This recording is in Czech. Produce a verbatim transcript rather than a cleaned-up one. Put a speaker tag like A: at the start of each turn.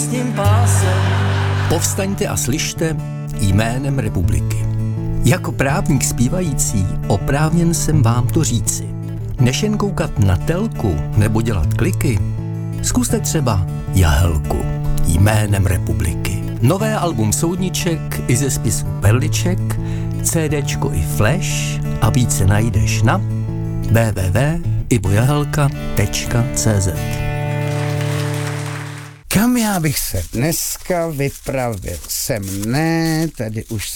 A: místním pásem.
B: Povstaňte a slyšte jménem republiky. Jako právník zpívající oprávněn jsem vám to říci. Než jen koukat na telku nebo dělat kliky, zkuste třeba Jahelku jménem republiky. Nové album Soudniček i ze spisu Perliček, CDčko i flash a více najdeš na w w w tečka ibojahelka tečka c z.
C: Kam já bych se dneska vypravil? Sem ne, tady už